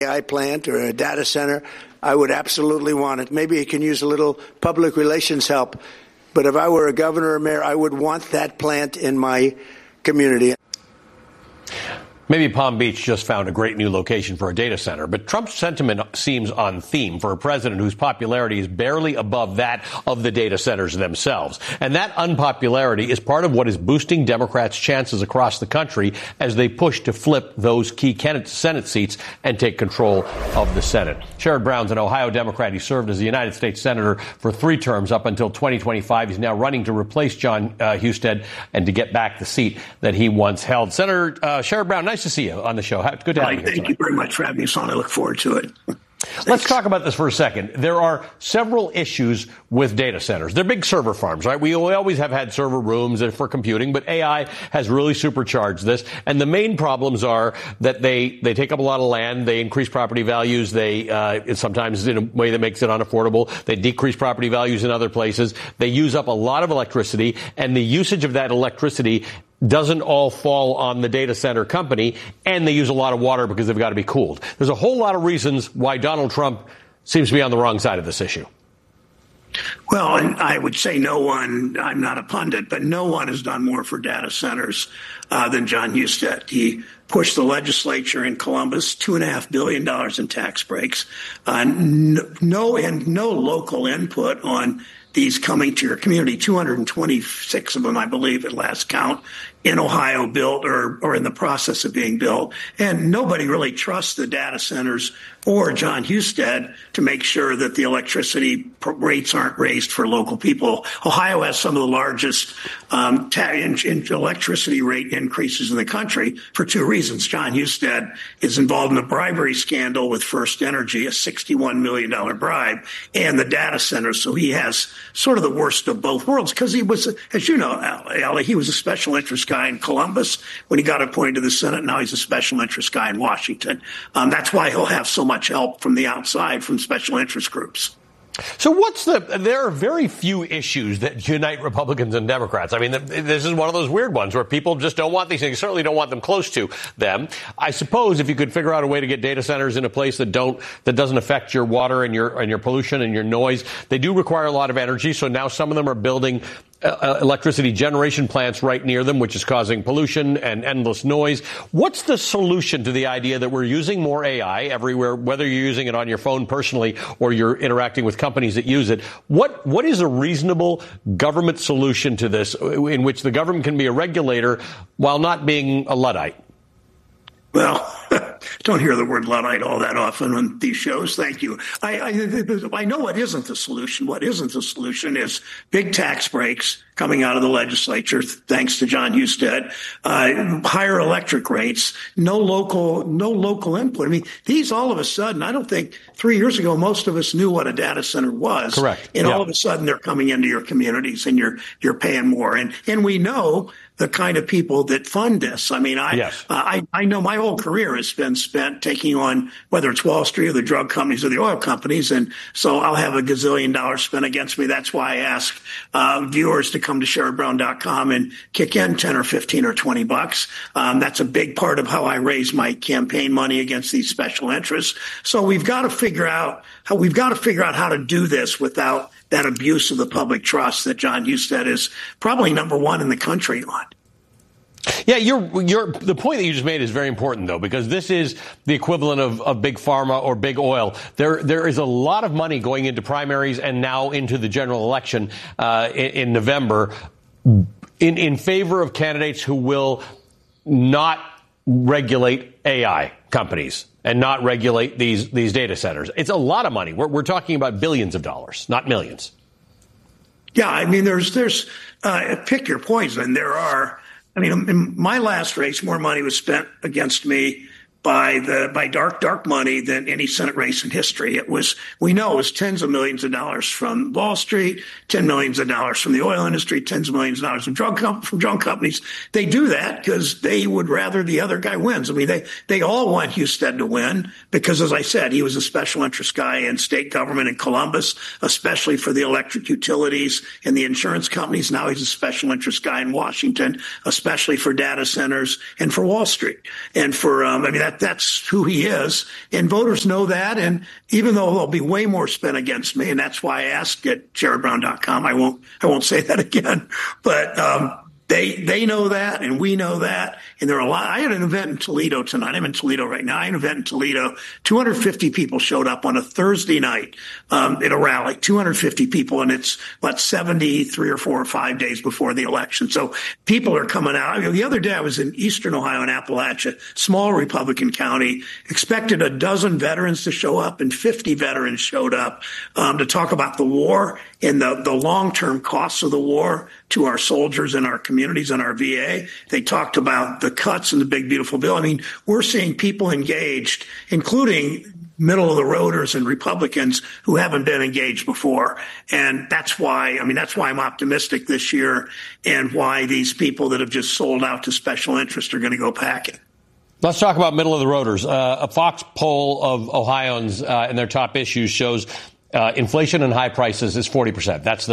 AI plant or a data center, I would absolutely want it. Maybe it can use a little public relations help. But if I were a governor or mayor, I would want that plant in my community. Maybe Palm Beach just found a great new location for a data center, but Trump's sentiment seems on theme for a president whose popularity is barely above that of the data centers themselves. And that unpopularity is part of what is boosting Democrats' chances across the country as they push to flip those key Senate seats and take control of the Senate. Sherrod Brown's an Ohio Democrat. He served as a United States Senator for 3 terms up until 2025. He's now running to replace Jon Husted and to get back the seat that he once held. Senator Sherrod Brown, nice to see you on the show. Good to have you here tonight. Thank you very much for having us on. I look forward to it. Let's talk about this for a second. There are several issues with data centers. They're big server farms, right? We always have had server rooms for computing, but AI has really supercharged this. And the main problems are that they take up a lot of land. They increase property values. They sometimes in a way that makes it unaffordable. They decrease property values in other places. They use up a lot of electricity, and the usage of that electricity doesn't all fall on the data center company, and they use a lot of water because they've got to be cooled. There's a whole lot of reasons why Donald Trump seems to be on the wrong side of this issue. Well, and I would say no one, I'm not a pundit, but no one has done more for data centers than Jon Husted. He pushed the legislature in Columbus, $2.5 billion in tax breaks, no local input on these coming to your community. 226 of them, I believe, at last count, in Ohio built or in the process of being built. And nobody really trusts the data centers or Jon Husted to make sure that the electricity rates aren't raised for local people. Ohio has some of the largest electricity rate increases in the country for 2 reasons. Jon Husted is involved in a bribery scandal with First Energy, a $61 million bribe, and the data centers. So he has sort of the worst of both worlds because he was, as you know, Ali, he was a special interest guy in Columbus when he got appointed to the Senate. Now he's a special interest guy in Washington. That's why he'll have so much help from the outside from special interest groups. So there are very few issues that unite Republicans and Democrats. I mean, this is one of those weird ones where people just don't want these things, certainly don't want them close to them. I suppose if you could figure out a way to get data centers in a place that doesn't affect your water and your pollution and your noise, they do require a lot of energy. So now some of them are building electricity generation plants right near them, which is causing pollution and endless noise. What's the solution to the idea that we're using more AI everywhere, whether you're using it on your phone personally or you're interacting with companies that use it? What is a reasonable government solution to this in which the government can be a regulator while not being a Luddite? Well, don't hear the word Luddite all that often on these shows. Thank you. I know what isn't the solution. What isn't the solution is big tax breaks coming out of the legislature, thanks to Jon Husted, higher electric rates, no local input. I mean, these all of a sudden, I don't think 3 years ago, most of us knew what a data center was. Correct. And all of a sudden they're coming into your communities and you're paying more. And we know the kind of people that fund this. I mean, I know my whole career has been spent taking on whether it's Wall Street or the drug companies or the oil companies. And so I'll have a gazillion dollars spent against me. That's why I ask viewers to come to SherrodBrown.com and kick in 10 or 15 or 20 bucks. That's a big part of how I raise my campaign money against these special interests. So we've got to figure out how to do this without that abuse of the public trust that Jon Husted is probably number one in the country on. Yeah, the point that you just made is very important, though, because this is the equivalent of big pharma or big oil. There is a lot of money going into primaries and now into the general election in November in favor of candidates who will not regulate AI companies and not regulate these data centers. It's a lot of money. We're talking about billions of dollars, not millions. Yeah, I mean, there's pick your poison. In my last race, more money was spent against me by dark money than any Senate race in history. We know it was tens of millions of dollars from Wall Street, $10 millions from the oil industry, tens of millions of dollars from drug companies. They do that because they would rather the other guy wins. I mean, they all want Husted to win because, as I said, he was a special interest guy in state government in Columbus, especially for the electric utilities and the insurance companies. Now he's a special interest guy in Washington, especially for data centers and for Wall Street. And for, that's who he is. And voters know that. And even though there'll be way more spin against me, and that's why I asked at jaredbrown.com, I won't say that again. But, They know that, and we know that, and there are a lot. I had an event in Toledo tonight. I'm in Toledo right now. I had an event in Toledo. 250 people showed up on a Thursday night at a rally. 250 people, and it's 73 or 4 or 5 days before the election. So people are coming out. The other day I was in Eastern Ohio in Appalachia, small Republican county. Expected a dozen veterans to show up, and 50 veterans showed up to talk about the war and the long-term costs of the war to our soldiers and our communities and our VA. They talked about the cuts in the big, beautiful bill. I mean, we're seeing people engaged, including middle-of-the-roaders and Republicans who haven't been engaged before. And that's why I'm optimistic this year, and why these people that have just sold out to special interest are going to go packing. Let's talk about middle-of-the-roaders. A Fox poll of Ohioans and their top issues shows inflation and high prices is 40%. That's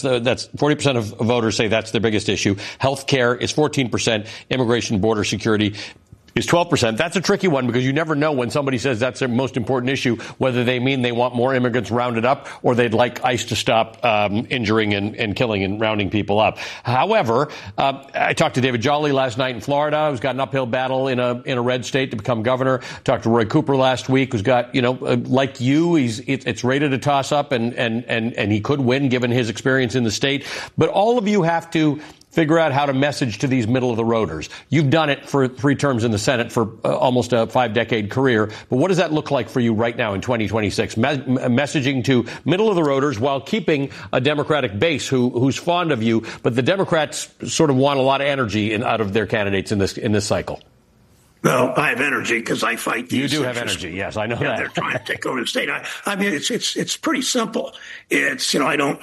40% of voters say that's their biggest issue. Health care is 14%. Immigration, border security is 12%. That's a tricky one, because you never know when somebody says that's their most important issue, whether they mean they want more immigrants rounded up or they'd like ICE to stop injuring and killing and rounding people up. However, I talked to David Jolly last night in Florida, who's got an uphill battle in a red state to become governor. Talked to Roy Cooper last week, who's got, like you, it's rated a toss up, and he could win given his experience in the state. But all of you have to figure out how to message to these middle-of-the-roaders. You've done it for 3 terms in the Senate for almost a 5-decade career. But what does that look like for you right now in 2026? Messaging to middle-of-the-roaders while keeping a Democratic base who's fond of you, but the Democrats sort of want a lot of energy out of their candidates in this cycle. Well, I have energy because I fight these. You do have energy, yes, I know that. They're trying to take over the state. I mean, it's pretty simple. It's,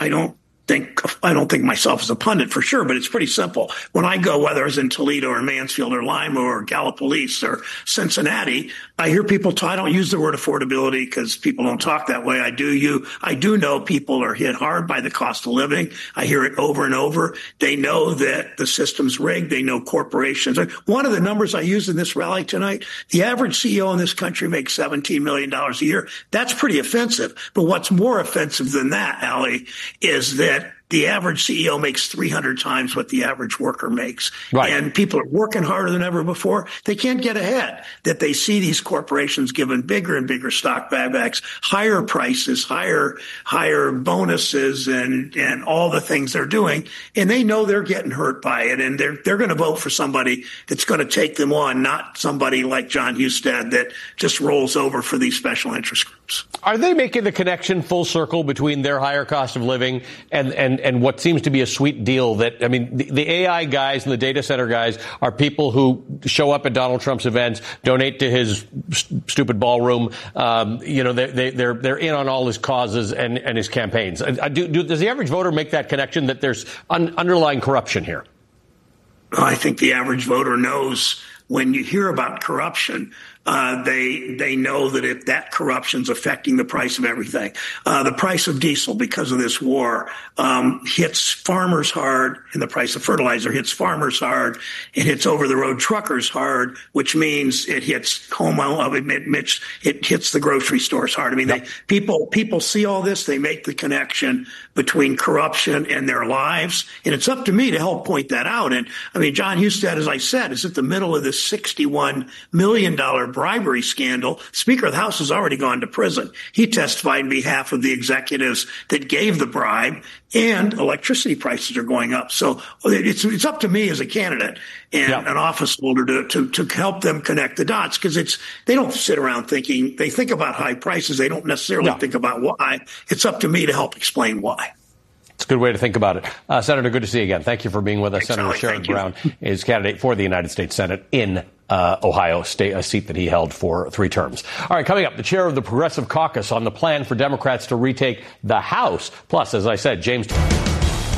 I don't think myself as a pundit for sure, but it's pretty simple. When I go, whether it's in Toledo or Mansfield or Lima or Gallipolis or Cincinnati, I hear people talk. I don't use the word affordability because people don't talk that way. I do know people are hit hard by the cost of living. I hear it over and over. They know that the system's rigged. They know corporations. One of the numbers I used in this rally tonight, the average CEO in this country makes $17 million a year. That's pretty offensive. But what's more offensive than that, Allie, is that the average CEO makes 300 times what the average worker makes. Right. And people are working harder than ever before. They can't get ahead. That they see these corporations given bigger and bigger stock buybacks, higher prices, higher bonuses, and all the things they're doing. And they know they're getting hurt by it. And they're going to vote for somebody that's going to take them on, not somebody like John Husted that just rolls over for these special interest groups. Are they making the connection full circle between their higher cost of living and what seems to be a sweet deal that, I mean, the AI guys and the data center guys are people who show up at Donald Trump's events, donate to his stupid ballroom. They're in on all his causes and his campaigns. Does the average voter make that connection that there's underlying corruption here? I think the average voter knows when you hear about corruption, they know that if that corruption's affecting the price of everything. The price of diesel because of this war hits farmers hard, and the price of fertilizer hits farmers hard. It hits over-the-road truckers hard, which means it hits it hits the grocery stores hard. I mean, people see all this. They make the connection between corruption and their lives, and it's up to me to help point that out. And I mean, John Husted, as I said, is at the middle of this $61 million bribery scandal. Speaker of the House has already gone to prison. He testified on behalf of the executives that gave the bribe, and electricity prices are going up. So it's up to me as a candidate and an office holder to help them connect the dots, because they don't sit around thinking. They think about high prices. They don't necessarily think about why. It's up to me to help explain why. It's a good way to think about it. Senator, good to see you again. Thank you for being with us. Senator Sherrod Brown is candidate for the United States Senate in Ohio State, a seat that he held for 3 terms. All right, coming up, the chair of the Progressive Caucus on the plan for Democrats to retake the House. Plus, as I said, James